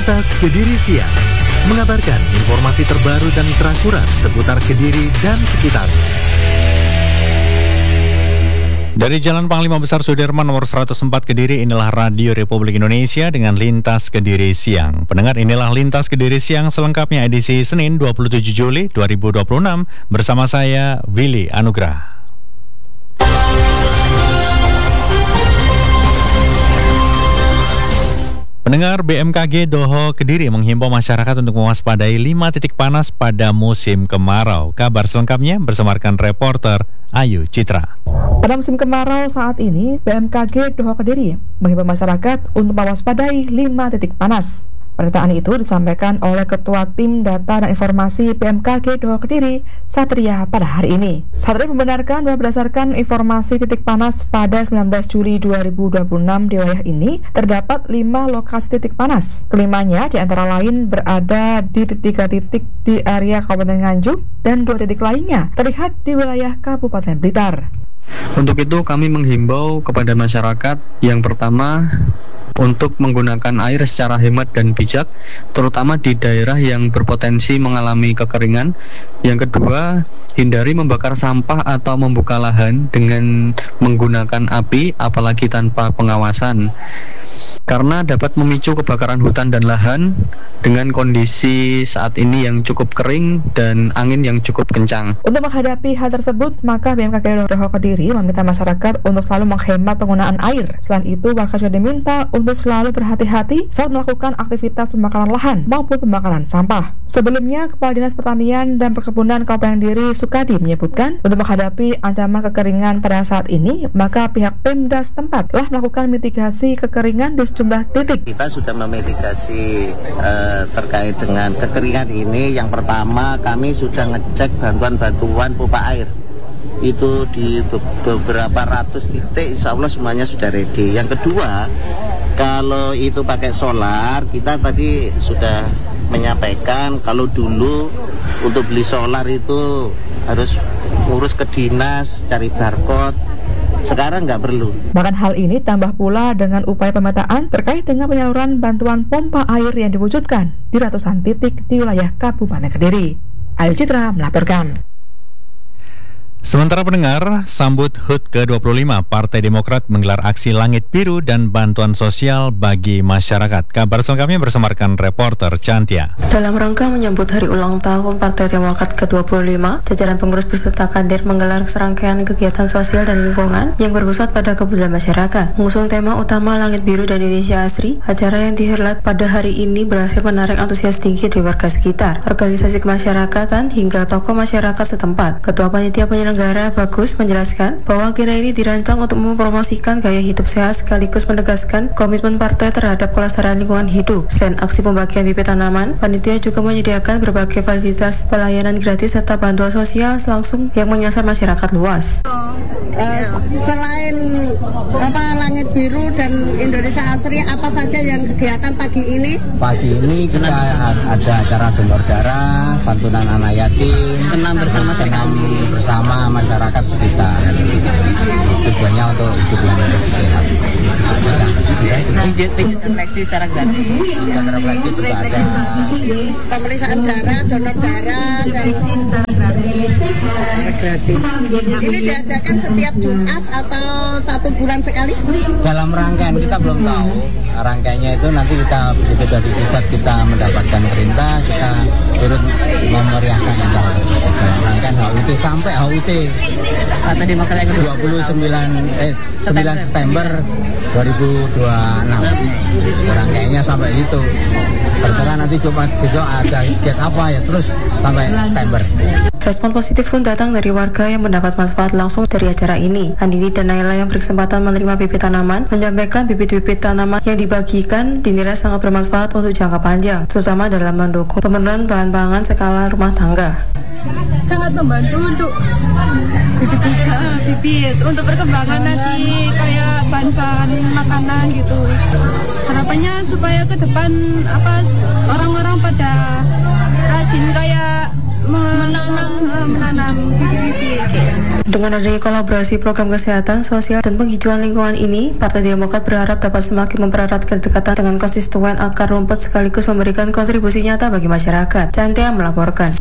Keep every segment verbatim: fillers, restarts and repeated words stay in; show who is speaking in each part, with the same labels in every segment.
Speaker 1: Lintas Kediri Siang, mengabarkan informasi terbaru dan terakurat seputar Kediri dan sekitarnya. Dari Jalan Panglima Besar Sudirman nomor seratus empat Kediri, inilah Radio Republik Indonesia dengan Lintas Kediri Siang. Pendengar, inilah Lintas Kediri Siang selengkapnya edisi Senin dua puluh tujuh Juli dua ribu dua puluh enam bersama saya Willy Anugrah. Pendengar, B M K G Doho Kediri menghimbau masyarakat untuk mewaspadai lima titik panas pada musim kemarau. Kabar selengkapnya bersama rekan reporter Ayu Citra.
Speaker 2: Pada musim kemarau saat ini, B M K G Doho Kediri menghimbau masyarakat untuk mewaspadai lima titik panas. Pernyataan itu disampaikan oleh Ketua Tim Data dan Informasi B M K G Doho Kediri, Satria, pada hari ini. Satria membenarkan bahwa berdasarkan informasi titik panas pada sembilan belas Juli dua ribu dua puluh enam di wilayah ini, terdapat lima lokasi titik panas. Kelimanya di antara lain berada di tiga titik di area Kabupaten Nganjuk dan dua titik lainnya terlihat di wilayah Kabupaten Blitar.
Speaker 3: Untuk itu kami menghimbau kepada masyarakat yang pertama untuk menggunakan air secara hemat dan bijak, terutama di daerah yang berpotensi mengalami kekeringan. Yang kedua, hindari membakar sampah atau membuka lahan dengan menggunakan api, apalagi tanpa pengawasan, karena dapat memicu kebakaran hutan dan lahan dengan kondisi saat ini yang cukup kering dan angin yang cukup kencang.
Speaker 2: Untuk menghadapi hal tersebut, maka B M K G Doho Kediri meminta masyarakat untuk selalu menghemat penggunaan air. Selain itu, warga juga diminta untuk selalu berhati-hati saat melakukan aktivitas pembakaran lahan maupun pembakaran sampah. Sebelumnya, Kepala Dinas Pertanian dan Perkebunan Kabupaten Kediri Sukadi menyebutkan untuk menghadapi ancaman kekeringan pada saat ini, maka pihak Pemda setempat telah melakukan mitigasi kekeringan di sejumlah titik.
Speaker 4: Kita sudah memitigasi eh, terkait dengan kekeringan ini. Yang pertama, kami sudah ngecek bantuan-bantuan pompa air. Itu di beberapa ratus titik, insya Allah semuanya sudah ready. Yang kedua, kalau itu pakai solar, kita tadi sudah menyampaikan kalau dulu untuk beli solar itu harus ngurus ke dinas, cari barcode. Sekarang nggak perlu.
Speaker 2: Bahkan hal ini tambah pula dengan upaya pemetaan terkait dengan penyaluran bantuan pompa air yang diwujudkan di ratusan titik di wilayah Kabupaten Kediri. Ayu Citra melaporkan.
Speaker 1: Sementara pendengar, sambut H U T ke dua puluh lima, Partai Demokrat menggelar aksi Langit Biru dan bantuan sosial bagi masyarakat. Kabar selengkapnya bersama rekan reporter Cantia.
Speaker 5: Dalam rangka menyambut hari ulang tahun Partai Demokrat ke dua puluh lima, jajaran pengurus beserta kader menggelar serangkaian kegiatan sosial dan lingkungan yang berpusat pada kepedulian masyarakat. Mengusung tema utama Langit Biru dan Indonesia Asri, acara yang dihelat pada hari ini berhasil menarik antusias tinggi dari warga sekitar, organisasi kemasyarakatan, hingga tokoh masyarakat setempat. Ketua Panitia Penyelenggara Negara Bagus menjelaskan bahwa agenda ini dirancang untuk mempromosikan gaya hidup sehat sekaligus menegaskan komitmen partai terhadap kelestarian lingkungan hidup. Selain aksi pembagian bibit tanaman, panitia juga menyediakan berbagai fasilitas pelayanan gratis serta bantuan sosial langsung yang menyasar masyarakat luas.
Speaker 6: Uh, selain apa Langit Biru dan Indonesia Asri, apa saja yang kegiatan pagi ini?
Speaker 7: Pagi ini kita ada acara donor darah, santunan anak yatim,
Speaker 3: Senam bersama
Speaker 7: senam bersama masyarakat sekitar. Tujuannya untuk hidup yang lebih sehat.
Speaker 3: Tinggi refleksi secara gratis.
Speaker 7: Secara refleksi juga ada
Speaker 6: Pemeriksaan darah, donor darah, dan secara gratis. Secara gratis. Ini diadakan setiap Jumat atau satu bulan sekali?
Speaker 7: dalam rangkaian, kita belum tahu rangkaiannya itu. Nanti kita begitu dari pusat kita mendapatkan perintah, kita turut memeriahkan acara dalam rangkaian H U T sampai H U T
Speaker 3: Tadi makanya
Speaker 7: dua puluh sembilan eh sembilan September dua ribu dua puluh enam. Rangkaiannya sampai itu. Terserah nanti Jumat besok ada kegiatan apa ya, terus sampai September.
Speaker 5: Respon positif pun datang dari warga yang mendapat manfaat langsung dari acara ini. Andini dan Naila yang berkesempatan menerima bibit tanaman menyampaikan bibit-bibit tanaman yang dibagikan dinilai sangat bermanfaat untuk jangka panjang, terutama dalam mendukung pemenuhan bahan pangan skala rumah tangga.
Speaker 8: Sangat membantu untuk bibit juga, bibit untuk perkembangan nanti kayak bahan-bahan makanan gitu. Harapannya supaya ke depan apa orang-orang pada rajin kayak menanam menanam bibit-bibit.
Speaker 5: Dengan adanya kolaborasi program kesehatan, sosial, dan penghijauan lingkungan ini, Partai Demokrat berharap dapat semakin mempererat kedekatan dengan konstituen akar rumput sekaligus memberikan kontribusi nyata bagi masyarakat. Cantia melaporkan.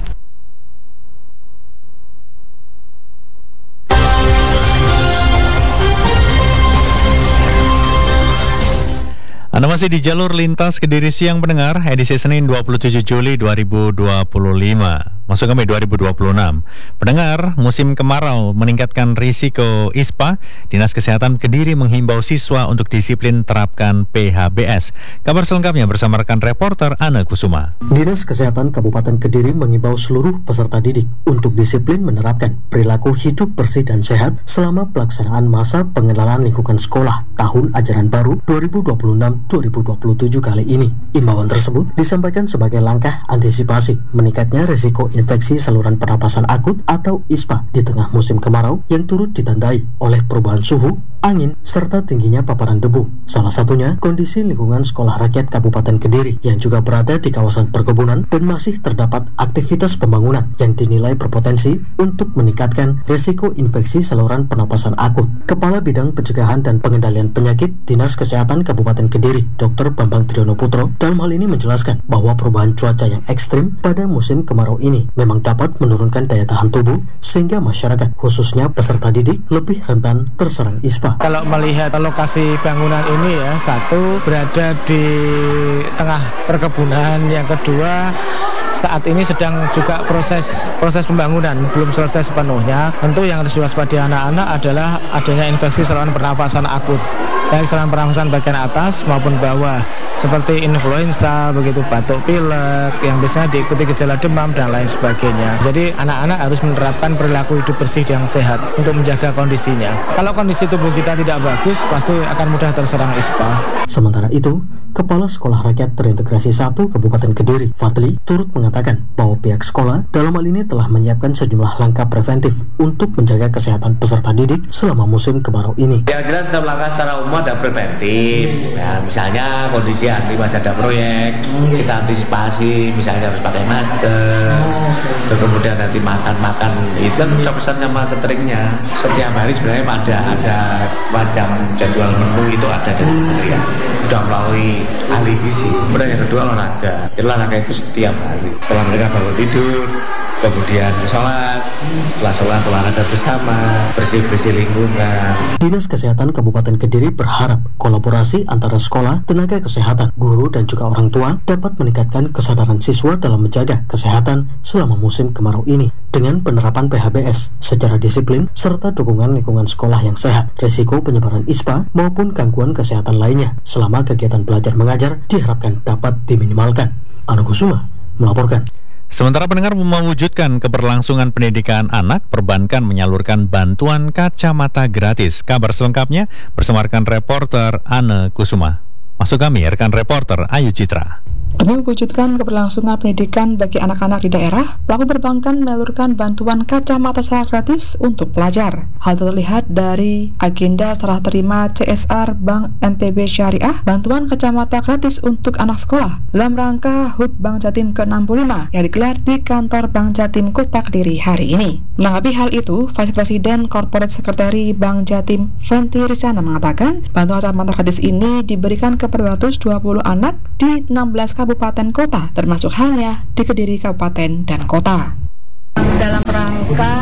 Speaker 1: Anda masih di jalur lintas Kediri Siang pendengar, edisi Senin dua puluh tujuh Juli dua ribu dua puluh lima. Masuk kami dua ribu dua puluh enam. Pendengar, musim kemarau meningkatkan risiko I S P A. Dinas Kesehatan Kediri menghimbau siswa untuk disiplin terapkan P H B S. Kabar selengkapnya bersama rekan reporter Ana Kusuma.
Speaker 9: Dinas Kesehatan Kabupaten Kediri mengimbau seluruh peserta didik untuk disiplin menerapkan perilaku hidup bersih dan sehat selama pelaksanaan masa pengenalan lingkungan sekolah tahun ajaran baru dua ribu dua puluh enam dua ribu dua puluh tujuh kali ini. Imbauan tersebut disampaikan sebagai langkah antisipasi meningkatnya risiko infeksi saluran pernapasan akut atau I S P A di tengah musim kemarau yang turut ditandai oleh perubahan suhu, angin, serta tingginya paparan debu. Salah satunya kondisi lingkungan sekolah rakyat Kabupaten Kediri yang juga berada di kawasan perkebunan dan masih terdapat aktivitas pembangunan yang dinilai berpotensi untuk meningkatkan risiko infeksi saluran pernapasan akut. Kepala Bidang Pencegahan dan Pengendalian Penyakit Dinas Kesehatan Kabupaten Kediri, Dokter Bambang Triyono Putro, dalam hal ini menjelaskan bahwa perubahan cuaca yang ekstrim pada musim kemarau ini memang dapat menurunkan daya tahan tubuh sehingga masyarakat, khususnya peserta didik, lebih rentan terserang I S P A.
Speaker 10: Kalau melihat lokasi bangunan ini ya, satu berada di tengah perkebunan, yang kedua saat ini sedang juga proses proses pembangunan, belum selesai sepenuhnya. Tentu yang harus diwaspadai anak-anak adalah adanya infeksi saluran pernapasan akut, baik saluran pernapasan bagian atas maupun bawah, seperti influenza, begitu batuk pilek, yang biasanya diikuti gejala demam dan lain sebagainya. Jadi anak-anak harus menerapkan perilaku hidup bersih yang sehat untuk menjaga kondisinya. Kalau kondisi tubuh kita tidak bagus, pasti akan mudah terserang I S P A.
Speaker 9: Sementara itu, Kepala Sekolah Rakyat Terintegrasi satu Kabupaten Kediri, Fadli, turut mengatakan bahwa pihak sekolah dalam hal ini telah menyiapkan sejumlah langkah preventif untuk menjaga kesehatan peserta didik selama musim kemarau ini.
Speaker 11: Yang jelas dalam langkah secara umum ada preventif. Ya, misalnya kondisi ahli masih ada proyek, kita antisipasi, misalnya harus pakai masker, terus kemudian nanti makan-makan, itu kan sudah pesan sama cateringnya. Setiap hari sebenarnya ada ada semacam jadwal menu itu ada dari kementerian, sudah melalui ahli gizi. Kemudian yang kedua olahraga. Jadi olahraga itu setiap hari. Setelah mereka bangun tidur, kemudian sholat, setelah sholat olahraga bersama, bersih-bersih lingkungan.
Speaker 9: Dinas Kesehatan Kabupaten Kediri berharap kolaborasi antara sekolah, tenaga kesehatan, guru, dan juga orang tua dapat meningkatkan kesadaran siswa dalam menjaga kesehatan selama musim kemarau ini. Dengan penerapan P H B S secara disiplin serta dukungan lingkungan sekolah yang sehat, risiko penyebaran I S P A maupun gangguan kesehatan lainnya selama kegiatan belajar mengajar diharapkan dapat diminimalkan. Ana Kusuma melaporkan.
Speaker 1: Sementara pendengar mewujudkan keberlangsungan pendidikan anak, perbankan menyalurkan bantuan kacamata gratis. Kabar selengkapnya bersama rekan reporter Ana Kusuma. Masuk kami, rekan reporter Ayu Citra.
Speaker 2: Demi mewujudkan keberlangsungan pendidikan bagi anak-anak di daerah, pelaku perbankan menyalurkan bantuan kacamata secara gratis untuk pelajar. Hal terlihat dari agenda serah terima C S R Bank N T B Syariah, bantuan kacamata gratis untuk anak sekolah dalam rangka H U T Bank Jatim ke enam puluh lima yang digelar di kantor Bank Jatim Kota Kediri hari ini. Menanggapi hal itu, Vice President Corporate Secretary Bank Jatim Fenty Rizana mengatakan bantuan kacamata gratis ini diberikan kepada dua ratus dua puluh anak di enam belas kabupaten kota, termasuk halnya di Kediri Kabupaten dan Kota.
Speaker 12: Dalam rangka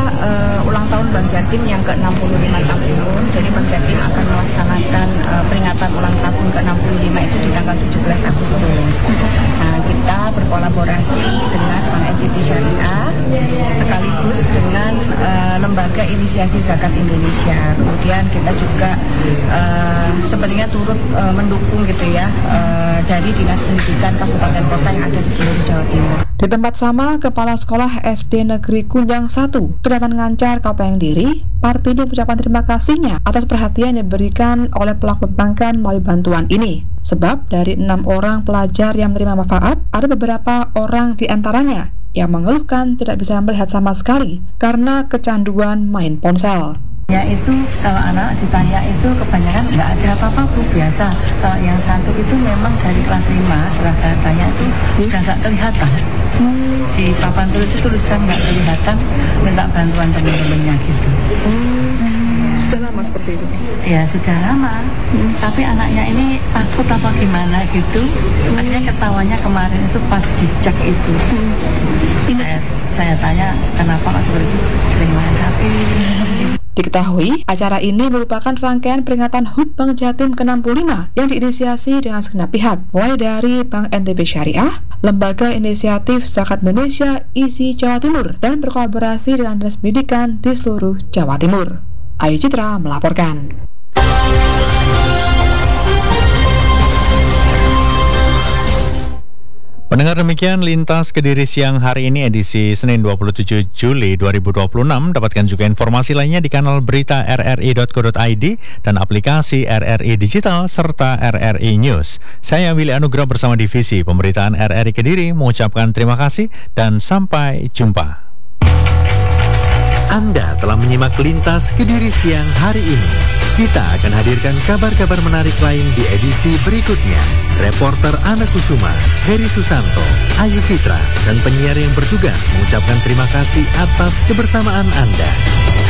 Speaker 12: uh, ulang tahun Bank Jatim yang ke enam puluh lima tahun, jadi Bank Jatim akan melaksanakan uh, peringatan ulang tahun ke enam puluh lima itu di tanggal tujuh belas Agustus. Nah, kita berkolaborasi dengan Bank N T B Syariah sekaligus dengan uh, Lembaga Inisiasi Zakat Indonesia. Kemudian kita juga uh, sebenarnya turut uh, mendukung gitu ya uh, dari Dinas Pendidikan Kabupaten Kota yang ada di seluruh Jawa Timur.
Speaker 2: Di tempat sama, Kepala Sekolah S D Negeri Kunjang satu, Kecamatan Ngancar, Kabupaten Kediri, Partini mengucapkan terima kasihnya atas perhatian yang diberikan oleh pelaku perbankan melalui bantuan ini. Sebab dari enam orang pelajar yang menerima manfaat, ada beberapa orang di antaranya yang mengeluhkan tidak bisa melihat sama sekali karena kecanduan main ponsel.
Speaker 13: Ya itu kalau anak ditanya itu kebanyakan nggak ada apa-apa Bu, biasa. Kalau yang satu itu memang dari kelas lima setelah saya tanya itu udah nggak kelihatan. Hmm. Di papan tulis itu tulisan nggak kelihatan, minta bantuan teman-temannya gitu.
Speaker 2: Hmm. Sudah lama seperti itu?
Speaker 13: Ya sudah lama. Hmm. Tapi anaknya ini takut apa gimana gitu. Hmm. Akhirnya ketawanya kemarin itu pas dicek itu. Hmm. Saya, saya tanya kenapa nggak seperti itu, sering main H P.
Speaker 2: Diketahui, acara ini merupakan rangkaian peringatan H U T Bank Jatim ke enam puluh lima yang diinisiasi dengan segenap pihak, mulai dari Bank N T B Syariah, Lembaga Inisiatif Zakat Indonesia I S I Jawa Timur, dan berkolaborasi dengan Dinas Pendidikan di seluruh Jawa Timur. Ayu Citra melaporkan.
Speaker 1: Pendengar, demikian Lintas Kediri siang hari ini edisi Senin dua puluh tujuh Juli dua ribu dua puluh enam. Dapatkan juga informasi lainnya di kanal berita r r i dot co dot i d dan aplikasi R R I Digital serta R R I News. Saya Willy Anugrah bersama Divisi Pemberitaan R R I Kediri mengucapkan terima kasih dan sampai jumpa.
Speaker 14: Anda telah menyimak Lintas Kediri siang hari ini. Kita akan hadirkan kabar-kabar menarik lain di edisi berikutnya. Reporter Ana Kusuma, Heri Susanto, Ayu Citra, dan penyiar yang bertugas mengucapkan terima kasih atas kebersamaan Anda.